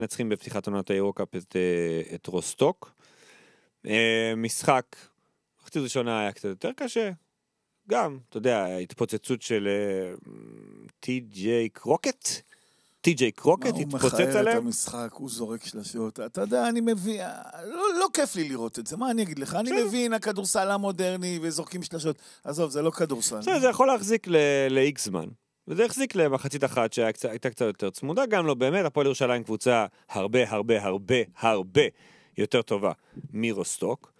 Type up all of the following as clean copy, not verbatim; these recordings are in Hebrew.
נצחים בפתיחת עונת היורוקאפ את רוסטוק. משחק, מחצית ראשונה היה קצת יותר קשה. גם, אתה יודע, התפוצצות של טי.ג'יי קרוקט התפוצץ עליהם. הוא מחייל את המשחק, הוא זורק שלשות. אתה יודע, אני מבין, לא כיף לי לראות את זה, מה אני אגיד לך? אני מבין, הכדורסל המודרני וזורקים שלשות. עזוב, זה לא כדורסל. זה יכול להחזיק ל-X זמן. וזה החזיק למחצית אחת שהייתה קצת יותר צמודה, גם לא באמת, הפועל ירושלים קבוצה הרבה יותר טובה מרוסטוק.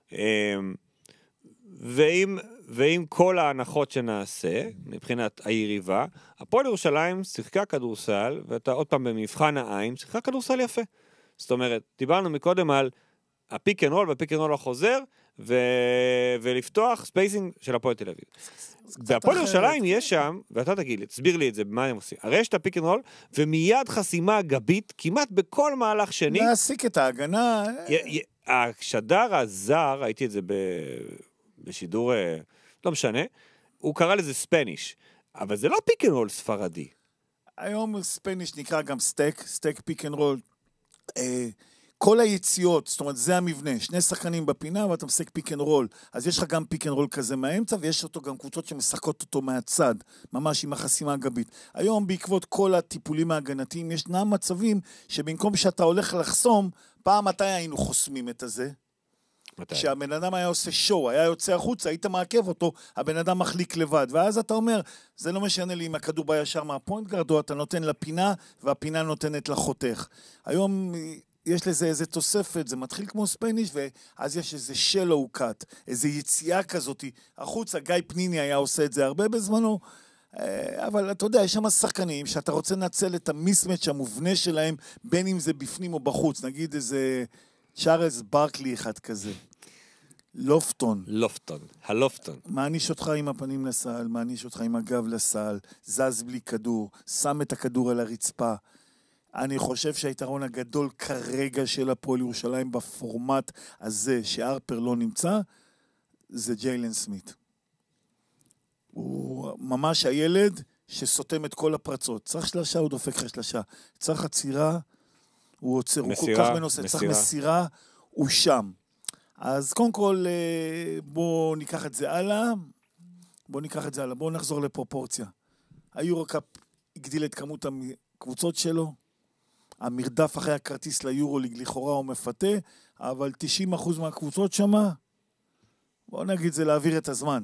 ועם כל ההנחות שנעשה, מבחינת היריבה, הפועל ירושלים שיחקה כדורסל, ואתה עוד פעם במבחן העין, שיחקה כדורסל יפה. זאת אומרת, דיברנו מקודם על הפיק אנד רול, והפיק אנד רול החוזר, ולפתוח ספייסינג של הפועל תל אביב. והפועל ירושלים יש שם, ואתה תגיד לי, תסביר לי את זה, מה הם עושים? הרי יש את הפיק אנד רול, ומיד חסימה גבית, כמעט בכל מהלך שני. להסיק את ההגנה. השדר הזר, ראיתי את זה בשידור, לא משנה, הוא קרא לזה ספניש, אבל זה לא פיק אנד רול ספרדי. היום ספניש נקרא גם סטק פיק אנד רול. כל היציאות, זאת אומרת, זה המבנה, שני שחקנים בפינה, ואתה משחק פיק אנד רול, אז יש לך גם פיק אנד רול כזה מהאמצע, ויש אותו גם קבוצות שמשחקות אותו מהצד, ממש עם החסימה הגבית. היום, בעקבות כל הטיפולים ההגנתיים, ישנם מצבים שבמקום שאתה הולך לחסום, פעם מתי היינו חוסמים את הזה? כשהבן אדם היה עושה שואו, היה יוצא החוצה, היית מעכב אותו, הבן אדם מחליק לבד, ואז אתה אומר, זה לא משנה לי אם הכדור בא ישר מהפוינט גארד, או אתה נותן לפינה, והפינה נותנת לחותך. היום יש לזה איזה תוספת, זה מתחיל כמו ספניש, ואז יש איזה שלו קאט, איזה יציאה כזאת, החוצה, גיא פניני היה עושה את זה הרבה בזמנו, אבל אתה יודע, יש שם שחקנים שאתה רוצה לנצל את המיסמץ' המובנה שלהם, בין אם זה בפנים או בחוץ, נגיד איזה צ'ארלס ברקלי אחד כזה. לופטון. הלופטון. מעניש אותך עם הפנים לסל, מעניש אותך עם הגב לסל, זז בלי כדור, שם את הכדור על הרצפה. אני חושב שהיתרון הגדול כרגע של הפועל ירושלים בפורמט הזה, שארפר לא נמצא, זה ג'יילן סמית. הוא ממש הילד שסותם את כל הפרצות. צריך שלשה, הוא דופק לך שלשה. צריך עצירה, הוא עוצר, הוא כל כך מנוסה. צריך מסירה, הוא שם. אז קודם כל, בואו ניקח את זה הלאה. בואו נחזור לפרופורציה. היורוקאפ הגדיל את כמות הקבוצות שלו. המרדף אחרי הכרטיס ליורוליג לכאורה הוא מפתה, אבל 90% מהקבוצות שמה, בואו נגיד זה להעביר את הזמן.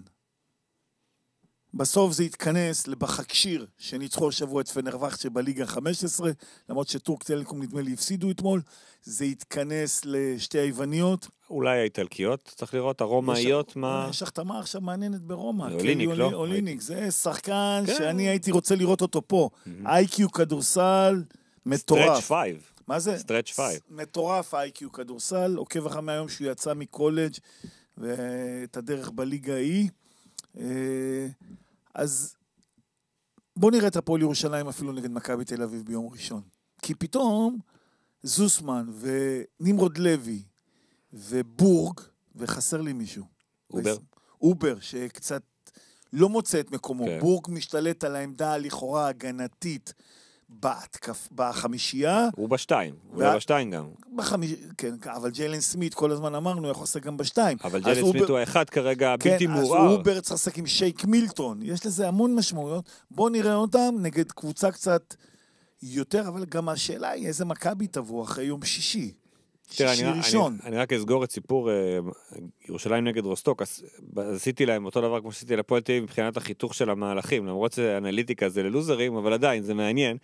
בסוף זה יתכנס לבחקשיר שניצחו השבוע את פנרווחצ'ה בליגה 15, למרות שטורק טלקום נדמה לי הפסידו אתמול, זה יתכנס לשתי היווניות. אולי האיטלקיות, צריך לראות, הרומאיות מה... יש החתמה עכשיו מעניינת ברומא. אוליניק, לא? אוליניק, זה שחקן שאני הייתי רוצה לראות אותו פה. איי-קיו כדורסל מטורף. סטרץ' 5. מה זה? סטרץ' 5. מטורף איי-קיו כדורסל, עוקב אחרי מהיום שהוא יצא מקולג' ואת הדרך בליגה ההיא. אז בוא נראה את הפועל ירושלים אפילו נגד מכבי תל אביב ביום ראשון. כי פתאום זוסמן ונמרוד לוי ובורג, וחסר לי מישהו. אובר, שקצת לא מוצא את מקומו. כן. בורג משתלט על העמדה לכאורה הגנתית בחמישייה. הוא בשתיים, הוא היה בשתיים גם. כן, אבל ג'יילן סמית כל הזמן אמרנו, יכול לעשות גם בשתיים. אבל ג'יילן סמית הוא האחד כרגע בלתי מעורר. כן, אז אובר צריך לעשות עם שייק מילטון. יש לזה המון משמעויות. בואו נראה אותם נגד קבוצה קצת יותר, אבל גם השאלה היא איזה מכבי תבוא אחרי יום שישי. אני רק אסגור את סיפור ירושלים נגד רוסטוק, עשיתי להם אותו דבר כמו שעשיתי לפועל תל אביב מבחינת החיתוך של המהלכים, למרות שאנליטיקה זה ללוזרים, אבל עדיין זה מעניין.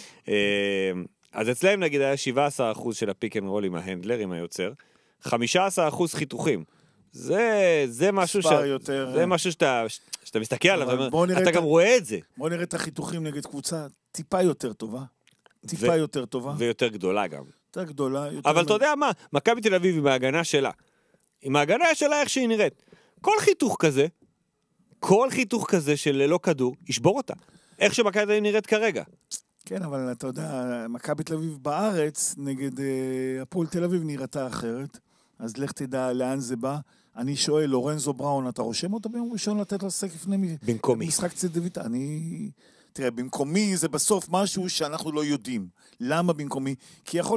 אז אצלהם נגיד היה 17% של הפיק אנד רול עם ההנדלר, עם היוצר, 15% חיתוכים. זה משהו זה משהו שאתה מסתכל עליו, אתה גם רואה את זה. בוא נראה את החיתוכים נגד קבוצה טיפה יותר טובה. טיפה יותר טובה. ויותר גדולה גם. יותר גדולה. אבל אתה יודע מה? מכבי תל אביב עם ההגנה שלה. עם ההגנה שלה איך שהיא נראית. כל חיתוך כזה של ללא כדור, ישבור אותה. איך שמכבי תל אביב נראית כרגע. כן, אבל אתה יודע, מכבי תל אביב בארץ נגד הפועל תל אביב נראתה אחרת. אז לך תדע לאן זה בא. אני שואל, לורנזו בראון, אתה רושם אותו ביום ראשון לתת לו סק לפני במקומי. משחק צדווית? תראה, במקומי זה בסוף משהו שאנחנו לא יודעים. למה במקומי? כי יכול